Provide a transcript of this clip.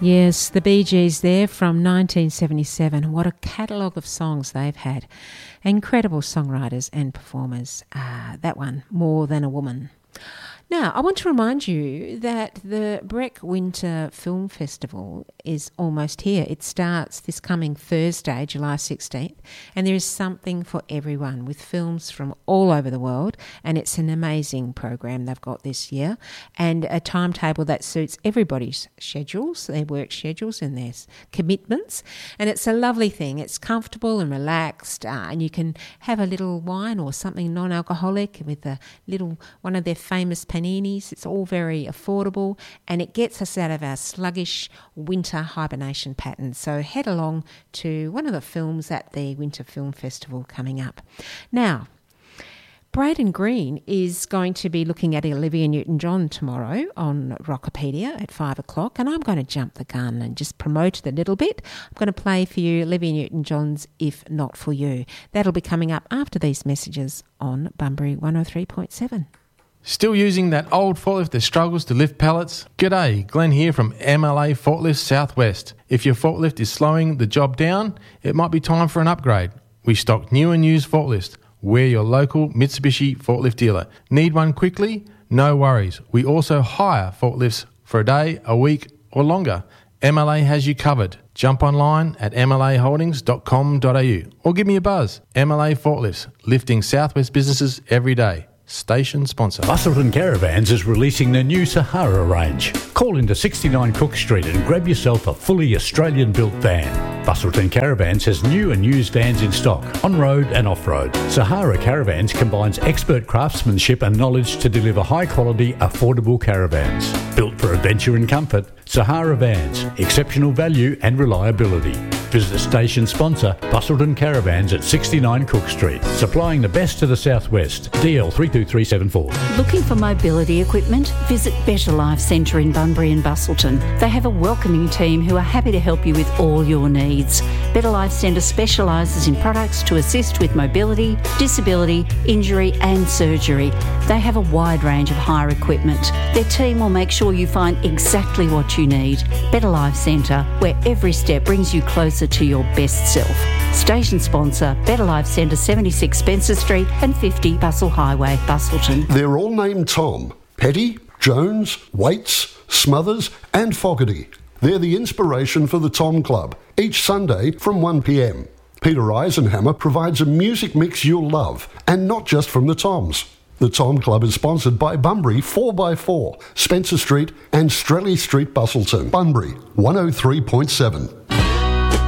Yes, the Bee Gees there from 1977. What a catalogue of songs they've had. Incredible songwriters and performers. That one, More Than a Woman. Now, I want to remind you that the Breck Winter Film Festival is almost here. It starts this coming Thursday, July 16th, and there is something for everyone with films from all over the world, and it's an amazing program they've got this year, and a timetable that suits everybody's schedules, their work schedules and their commitments, and it's a lovely thing. It's comfortable and relaxed, and you can have a little wine or something non-alcoholic with a little one of their famous paninis. It's all very affordable, and it gets us out of our sluggish winter hibernation pattern. So head along to one of the films at the Winter Film Festival coming up. Now, Braden Green is going to be looking at Olivia Newton-John tomorrow on Rockopedia at 5 o'clock, and I'm going to jump the gun and just promote it a little bit. I'm going to play for you Olivia Newton-John's If Not For You. That'll be coming up after these messages on Bunbury 103.7. Still using that old forklift that struggles to lift pallets? G'day, Glenn here from MLA Forklifts Southwest. If your forklift is slowing the job down, it might be time for an upgrade. We stock new and used forklifts. We're your local Mitsubishi forklift dealer. Need one quickly? No worries. We also hire forklifts for a day, a week or longer. MLA has you covered. Jump online at mlaholdings.com.au or give me a buzz. MLA Forklifts, lifting Southwest businesses every day. Station sponsor. Busselton Caravans is releasing their new Sahara range. Call into 69 Cook Street and grab yourself a fully Australian-built van. Busselton Caravans has new and used vans in stock, on-road and off-road. Sahara Caravans combines expert craftsmanship and knowledge to deliver high-quality, affordable caravans. Built for adventure and comfort, Sahara Vans, exceptional value and reliability. Visit station sponsor Busselton Caravans at 69 Cook Street, supplying the best to the southwest. DL 32374. Looking for mobility equipment? Visit Better Life Centre in Bunbury and Busselton. They have a welcoming team who are happy to help you with all your needs. Better Life Centre specialises in products to assist with mobility, disability, injury and surgery. They have a wide range of hire equipment. Their team will make sure you find exactly what you need. Better Life Centre, where every step brings you closer to your best self. Station sponsor, Better Life Centre, 76 Spencer Street and 50 Bustle Highway, Busselton. They're all named Tom. Petty, Jones, Waits, Smothers and Fogarty. They're the inspiration for the Tom Club, each Sunday from 1pm. Peter Eisenhammer provides a music mix you'll love, and not just from the Toms. The Tom Club is sponsored by Bunbury 4x4, Spencer Street and Strelly Street, Busselton. Bunbury 103.7.